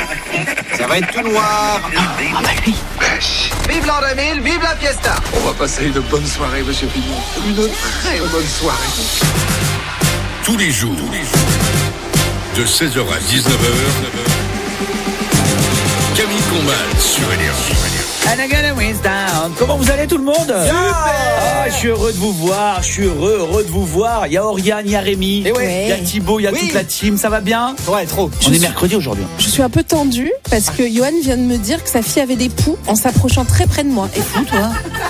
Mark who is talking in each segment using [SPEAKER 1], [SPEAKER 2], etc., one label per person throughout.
[SPEAKER 1] Ça va être tout noir.
[SPEAKER 2] Ah bah lui.
[SPEAKER 1] Vive l'an 2000, vive la fiesta.
[SPEAKER 3] On va passer une bonne soirée, monsieur Pignon. Une très bonne soirée.
[SPEAKER 4] Tous les jours, de 16h à 19h, Camille Combal sur Énergie.
[SPEAKER 2] Comment vous allez tout le monde? Je suis heureux de vous voir, heureux de vous voir. Il y a Oriane, il y a Rémi, il y a Thibaut, il y a toute la team, ça va bien?
[SPEAKER 5] Ouais, trop.
[SPEAKER 2] On est mercredi aujourd'hui.
[SPEAKER 6] Je suis un peu tendue parce que Johan vient de me dire que sa fille avait des poux en s'approchant très près de moi. Et fou, toi?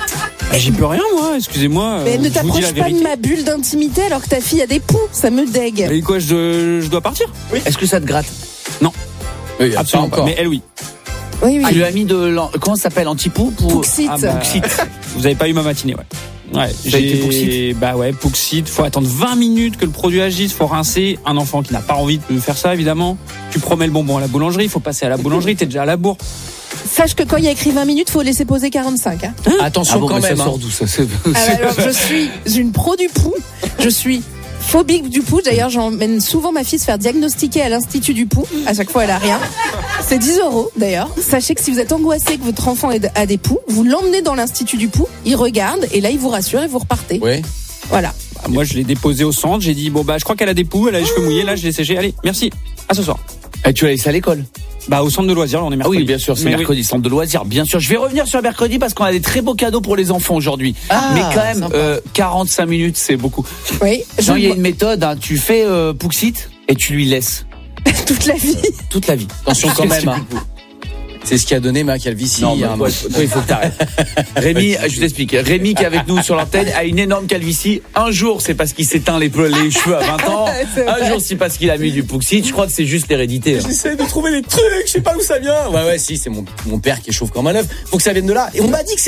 [SPEAKER 5] J'y peux rien, moi, excusez-moi.
[SPEAKER 6] Mais ne t'approche pas de ma bulle d'intimité alors que ta fille a des poux, ça me dégue.
[SPEAKER 5] Et quoi, je dois partir?
[SPEAKER 2] Oui. Est-ce que ça te gratte?
[SPEAKER 5] Non.
[SPEAKER 2] Oui,
[SPEAKER 5] absolument pas. Mais elle, oui.
[SPEAKER 6] Oui.
[SPEAKER 2] Tu lui as mis comment ça s'appelle? Anti-poux?
[SPEAKER 6] Pouxite.
[SPEAKER 5] Pouxite. Vous avez pas eu ma matinée, ouais. Ouais,
[SPEAKER 2] ça a été Pouxite.
[SPEAKER 5] Bah ouais, Pouxite. Faut attendre 20 minutes que le produit agisse, faut rincer. Un enfant qui n'a pas envie de faire ça, évidemment. Tu promets le bonbon à la boulangerie, faut passer à la boulangerie, t'es déjà à la bourre.
[SPEAKER 6] Sache que quand il y a écrit 20 minutes, faut laisser poser 45. Hein.
[SPEAKER 2] Attention quand même. Ça sort d'où ça?
[SPEAKER 6] Alors, je suis une pro du pouls. Je suis phobique du pouls. D'ailleurs, j'emmène souvent ma fille se faire diagnostiquer à l'Institut du pouls. À chaque fois, elle a rien. C'est 10 € d'ailleurs. Sachez que si vous êtes angoissé que votre enfant a des poux, vous l'emmenez dans l'Institut du pouls, il regarde et là, il vous rassure et vous repartez.
[SPEAKER 2] Oui.
[SPEAKER 6] Voilà.
[SPEAKER 5] Moi, je l'ai déposé au centre. J'ai dit, je crois qu'elle a des poux, elle a les cheveux mouillés. Là, je l'ai séché. Allez, merci. À ce soir.
[SPEAKER 2] Et tu as laissé à l'école?
[SPEAKER 5] Au centre de loisirs, on est mercredi.
[SPEAKER 2] Oui, bien sûr, c'est mercredi, centre de loisirs, bien sûr. Je vais revenir sur mercredi parce qu'on a des très beaux cadeaux pour les enfants aujourd'hui. Mais quand même, 45 minutes, c'est beaucoup.
[SPEAKER 6] Oui.
[SPEAKER 2] Il y a une méthode, hein, tu fais Pouxite et tu lui laisses.
[SPEAKER 6] Toute la vie.
[SPEAKER 2] Toute la vie.
[SPEAKER 7] Attention quand même. C'est ce qui a donné ma calvitie.
[SPEAKER 2] Non, toi, il faut que t'arrêtes. Rémi, je t'explique. Rémi qui est avec nous sur l'antenne a une énorme calvitie. Un jour, c'est parce qu'il s'éteint les cheveux à 20 ans. Un jour, c'est parce qu'il a mis du Pouxite. Je crois que c'est juste l'hérédité.
[SPEAKER 7] J'essaie de trouver des trucs, je sais pas où ça vient. Ouais, si, c'est mon père qui est chauve comme un œuf. Faut que ça vienne de là. Et on m'a dit que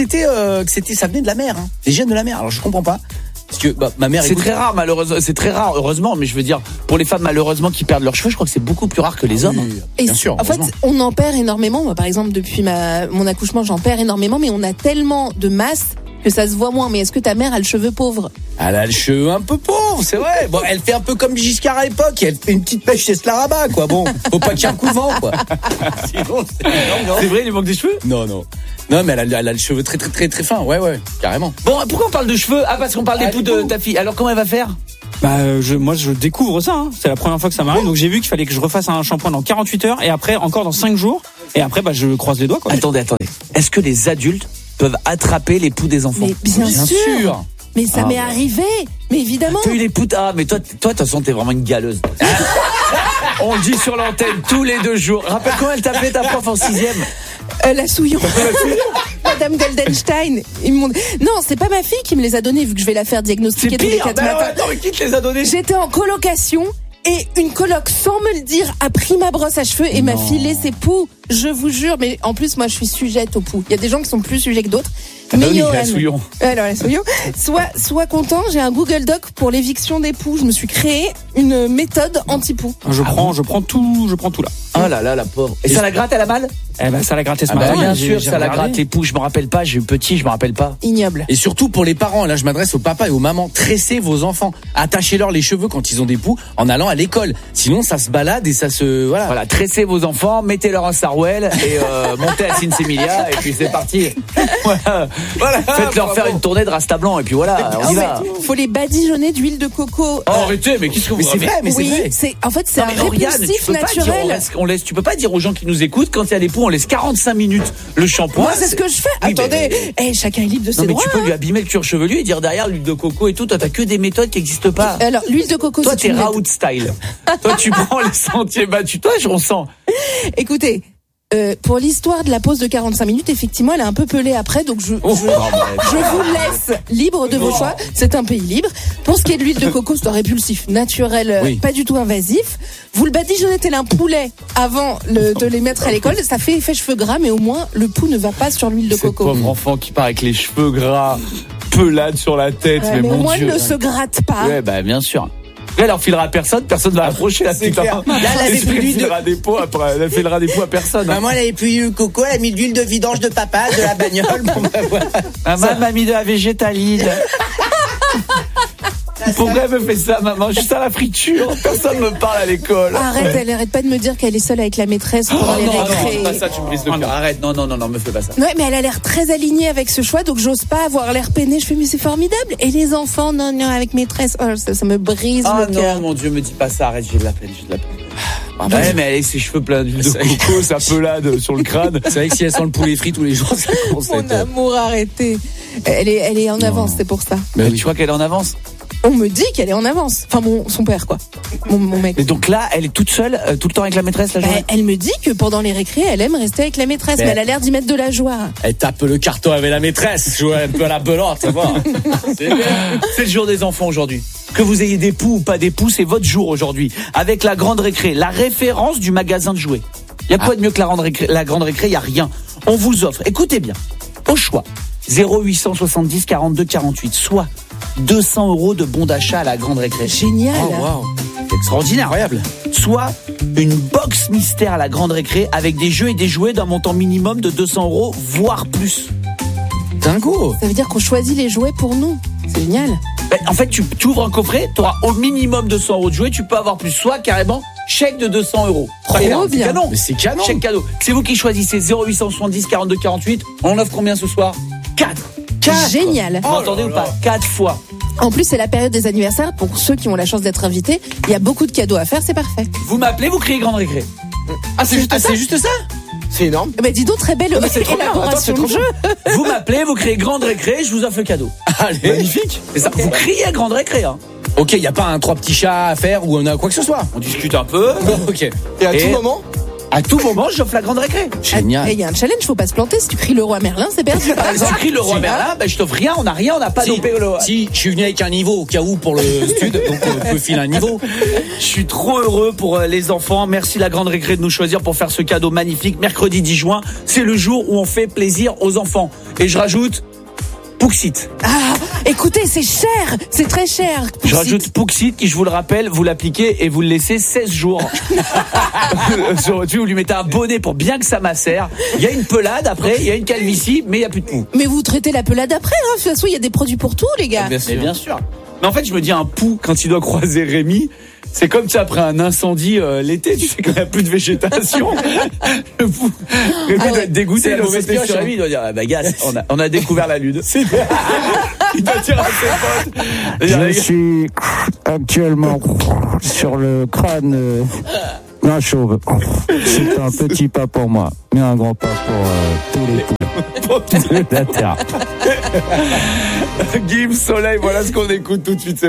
[SPEAKER 7] ça venait de la mer, hein. Des gènes de la mer. Alors je comprends pas. Parce que ma mère.
[SPEAKER 2] C'est très rare, malheureusement. C'est très rare, heureusement. Mais je veux dire, pour les femmes malheureusement qui perdent leurs cheveux, je crois que c'est beaucoup plus rare que les hommes.
[SPEAKER 6] Et bien sûr. En fait, on en perd énormément. Moi, par exemple, depuis mon accouchement, j'en perds énormément. Mais on a tellement de masse que ça se voit moins. Mais est-ce que ta mère a le cheveu pauvre?
[SPEAKER 7] Elle a le cheveu un peu pauvre, c'est vrai. Bon, elle fait un peu comme Giscard à l'époque. Elle fait une petite pêche chez Slaraba, quoi. Bon, faut pas qu'il y ait un coup de vent, quoi. Sinon,
[SPEAKER 2] c'est vrai, il lui manque des cheveux?
[SPEAKER 7] Non. Non, mais elle a le cheveu très, très, très, très fin. Ouais, carrément.
[SPEAKER 2] Bon, pourquoi on parle de cheveux? Parce qu'on parle des poux de ta fille. Alors, comment elle va faire?
[SPEAKER 5] Moi, je découvre ça, hein. C'est la première fois que ça m'arrive. Donc, j'ai vu qu'il fallait que je refasse un shampoing dans 48 heures et après, encore dans 5 jours. Et après, je croise les doigts, quoi.
[SPEAKER 2] Attendez. Est-ce que les adultes peuvent attraper les poux des enfants?
[SPEAKER 6] Mais bien sûr. Mais ça m'est arrivé. Mais évidemment.
[SPEAKER 2] T'as eu les poux. Mais toi, de toute façon, t'es vraiment une galeuse. On le dit sur l'antenne tous les 2 jours. Rappelle comment elle t'appelait ta prof en 6e?
[SPEAKER 6] La Souillon. Madame Goldenstein. Non, c'est pas ma fille qui me les a donnés vu que je vais la faire diagnostiquer tous les 4 matins.
[SPEAKER 2] Non, mais qui te les a donnés?
[SPEAKER 6] J'étais en colocation et une coloc, sans me le dire, a pris ma brosse à cheveux et m'a filé ses poux. Je vous jure, mais en plus, moi, je suis sujette aux poux. Il y a des gens qui sont plus sujets que d'autres. Mais
[SPEAKER 2] oui, la Souillon.
[SPEAKER 6] Alors, la Souillon. Sois content, j'ai un Google Doc pour l'éviction des poux. Je me suis créé une méthode anti-poux.
[SPEAKER 5] Je prends tout là.
[SPEAKER 2] Oh là là, la pauvre. Et ça la gratte, elle a mal?
[SPEAKER 5] Ça l'a gratté ce matin.
[SPEAKER 2] Bien sûr, ça la gratte les poux. Je me rappelle pas, j'ai eu petit, je me rappelle pas.
[SPEAKER 6] Ignoble.
[SPEAKER 7] Et surtout pour les parents, là je m'adresse aux papas et aux mamans, tressez vos enfants, attachez-leur les cheveux quand ils ont des poux en allant à l'école. Sinon ça se balade et ça se
[SPEAKER 2] voilà, tressez vos enfants, mettez-leur un sarouel et montez à Sinsemilia et puis c'est parti. Voilà. Faites-leur faire une tournée de Rasta blanc et puis voilà, on y va.
[SPEAKER 6] Faut les badigeonner d'huile de coco.
[SPEAKER 2] Arrêtez, mais qu'est-ce que vous
[SPEAKER 7] c'est vrai, mais
[SPEAKER 6] oui,
[SPEAKER 7] c'est vrai.
[SPEAKER 6] En fait, c'est un répulsif naturel.
[SPEAKER 2] Tu peux pas dire aux gens qui nous écoutent quand il y a des poux, on laisse 45 minutes le shampoing.
[SPEAKER 6] Moi, c'est ce que je fais.
[SPEAKER 2] Oui,
[SPEAKER 6] attendez, chacun est libre de ses droits.
[SPEAKER 2] Tu peux lui abîmer le cuir chevelu et dire derrière l'huile de coco et tout. Toi, t'as que des méthodes qui n'existent pas.
[SPEAKER 6] Alors, l'huile de coco,
[SPEAKER 2] toi, t'es Raoult style. Toi, tu prends les sentiers battus. Toi, on sent.
[SPEAKER 6] Écoutez. Pour l'histoire de la pause de 45 minutes, effectivement, elle est un peu pelée après, donc je vous laisse libre de vos choix. C'est un pays libre. Pour ce qui est de l'huile de coco, c'est un répulsif naturel, pas du tout invasif. Vous le badigeonnez tel un poulet avant de les mettre à l'école. Ça fait effet cheveux gras, mais au moins, le pouls ne va pas sur l'huile de coco.
[SPEAKER 2] Pauvre enfant qui part avec les cheveux gras, pelade sur la tête.
[SPEAKER 6] Mais
[SPEAKER 2] mon
[SPEAKER 6] au moins,
[SPEAKER 2] Dieu.
[SPEAKER 6] ne se gratte pas.
[SPEAKER 2] Ouais, bien sûr. Elle leur filera à personne va approcher la petite. Là,
[SPEAKER 7] elle avait plus d'huile
[SPEAKER 2] des pots après, elle filera des pots à personne.
[SPEAKER 7] Maman, elle avait plus d'huile de coco, elle a mis de l'huile de vidange de papa, de la bagnole.
[SPEAKER 2] Maman m'a mis de la végétaline. Pourquoi elle me fait ça, maman? Juste à la friture. Personne me parle à l'école.
[SPEAKER 6] Arrête pas de me dire qu'elle est seule avec la maîtresse pendant les
[SPEAKER 2] Non,
[SPEAKER 6] récré.
[SPEAKER 2] c'est pas ça, tu me brises le cœur. Arrête, non, me fais pas ça.
[SPEAKER 6] Ouais, mais elle a l'air très alignée avec ce choix, donc j'ose pas avoir l'air peinée. Je fais, mais c'est formidable. Et les enfants, non, avec maîtresse, ça me brise le cœur.
[SPEAKER 2] Non, mon Dieu, me dis pas ça, arrête, j'ai de la peine. Ouais, mais elle a ses cheveux pleins d'huile de coco, sa pelade sur le crâne.
[SPEAKER 7] C'est vrai que si elle sent le poulet frit tous les jours, ça commence à
[SPEAKER 6] Mon
[SPEAKER 7] être...
[SPEAKER 6] amour, arrêtez. Elle est en avance, c'est pour ça.
[SPEAKER 2] Mais tu crois qu'elle est en avance?
[SPEAKER 6] On me dit qu'elle est en avance. Enfin, son père, quoi. Mon mec.
[SPEAKER 2] Et donc là, elle est toute seule, tout le temps avec la maîtresse, la journée?
[SPEAKER 6] Elle me dit que pendant les récrés, elle aime rester avec la maîtresse, mais elle a l'air d'y mettre de la joie.
[SPEAKER 7] Elle tape le carton avec la maîtresse, jouer un peu à la belote, ça va.
[SPEAKER 2] C'est le jour des enfants aujourd'hui. Que vous ayez des poux ou pas des poux, c'est votre jour aujourd'hui. Avec la grande récré, la référence du magasin de jouets. Il y a quoi de mieux que la grande récré? Il y a rien. On vous offre, écoutez bien, au choix, 0870 42 48, soit 200 € de bon d'achat à la grande récré.
[SPEAKER 6] Génial.
[SPEAKER 7] Oh, wow.
[SPEAKER 2] C'est extraordinaire.
[SPEAKER 7] Incroyable.
[SPEAKER 2] Soit une box mystère à la grande récré avec des jeux et des jouets d'un montant minimum de 200 €, voire plus.
[SPEAKER 7] Dingo.
[SPEAKER 6] Ça veut dire qu'on choisit les jouets pour nous. C'est génial.
[SPEAKER 2] En fait, tu ouvres un coffret, tu auras au minimum 200 € de jouets, tu peux avoir plus, soit carrément chèque de 200 €.
[SPEAKER 6] Trop bien.
[SPEAKER 2] C'est canon.
[SPEAKER 7] Mais c'est canon.
[SPEAKER 2] Chèque cadeau. C'est vous qui choisissez 0870 42 48. On en offre combien ce soir? 4.
[SPEAKER 6] Génial.
[SPEAKER 2] Vous entendez ou pas? 4 fois.
[SPEAKER 6] En plus, c'est la période des anniversaires. Pour ceux qui ont la chance d'être invités, il y a beaucoup de cadeaux à faire, c'est parfait.
[SPEAKER 2] Vous m'appelez, vous criez grande récré.
[SPEAKER 7] Ah, c'est juste ça?
[SPEAKER 3] C'est énorme.
[SPEAKER 6] Bah dis donc, très belle
[SPEAKER 7] c'est trop bien.
[SPEAKER 6] élaboration
[SPEAKER 7] Attends,
[SPEAKER 6] de
[SPEAKER 7] c'est
[SPEAKER 6] jeu.
[SPEAKER 2] Vous m'appelez, vous criez grande récré, je vous offre le cadeau.
[SPEAKER 7] Allez.
[SPEAKER 2] Magnifique. C'est ça. Vous criez grande récré, hein.
[SPEAKER 7] Ok, il n'y a pas un 3 petits chats à faire ou on a quoi que ce soit.
[SPEAKER 2] On discute un peu.
[SPEAKER 7] Ok.
[SPEAKER 3] Et à
[SPEAKER 2] Et-
[SPEAKER 3] tout moment,
[SPEAKER 2] À tout moment, j'offre la grande récré.
[SPEAKER 7] Génial.
[SPEAKER 6] Il y a un challenge, faut pas se planter. Si tu cries le roi Merlin, c'est perdu, par
[SPEAKER 2] Si tu
[SPEAKER 6] exemple.
[SPEAKER 2] cries le roi Merlin, ben je t'offre rien, on n'a rien, on n'a pas dopé le.
[SPEAKER 7] Si, je suis venu avec un niveau au cas où pour le stud, donc on peut filer un niveau.
[SPEAKER 2] Je suis trop heureux pour les enfants. Merci la grande récré de nous choisir pour faire ce cadeau magnifique. Mercredi 10 juin, c'est le jour où on fait plaisir aux enfants. Et je rajoute Pouxit.
[SPEAKER 6] Ah, écoutez, c'est cher. C'est très cher.
[SPEAKER 2] Je rajoute Pouxit qui, je vous le rappelle, vous l'appliquez et vous le laissez 16 jours. Sur votre vie, vous lui mettez un bonnet pour bien que ça macère. Il y a une pelade après, il y a une calvitie, mais il n'y a plus de poux.
[SPEAKER 6] Mais vous traitez la pelade après, hein. De toute façon, il y a des produits pour tout, les gars.
[SPEAKER 2] Mais bien sûr. Mais en fait, je me dis un poux quand il doit croiser Rémi. C'est comme tu sais, après un incendie l'été, tu sais, quand il n'y a plus de végétation. Le poux. Rémi doit être dégoûté.
[SPEAKER 7] C'est la
[SPEAKER 2] Il doit
[SPEAKER 7] mauvaise
[SPEAKER 2] sauter
[SPEAKER 7] pioche,
[SPEAKER 2] sur
[SPEAKER 7] hein.
[SPEAKER 2] Rémi, il doit dire, ah bah gars, on a découvert la lune. Il doit dire à ses potes. Il doit dire,
[SPEAKER 8] Je suis actuellement sur le crâne d'un chauve. C'est un petit pas pour moi, mais un grand pas pour tous les poux de la terre.
[SPEAKER 2] Gims, Soleil, voilà ce qu'on écoute tout de suite.